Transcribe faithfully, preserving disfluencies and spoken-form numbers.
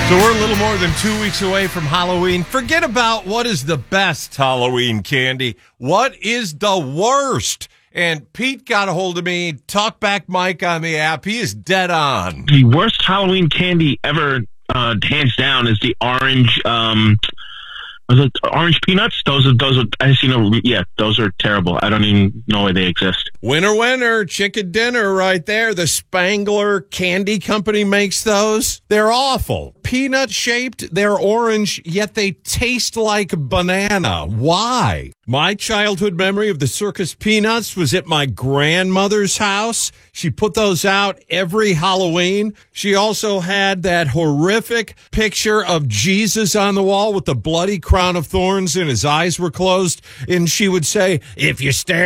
So we're a little more than two weeks away from Halloween. Forget about what is the best Halloween candy. What is the worst? And Pete got a hold of me. Talkback Mike on the app. He is dead on. The worst Halloween candy ever, uh, hands down, is the orange. Um, was it orange peanuts? Those are those are. I see no. Yeah, those are terrible. I don't even know why they exist. Winner, winner, chicken dinner right there. The Spangler Candy Company makes those. They're awful. Peanut shaped, they're orange, yet they taste like banana. Why? My childhood memory of the circus peanuts was at my grandmother's house. She put those out every Halloween. She also had that horrific picture of Jesus on the wall with the bloody crown of thorns and his eyes were closed. And she would say, if you stare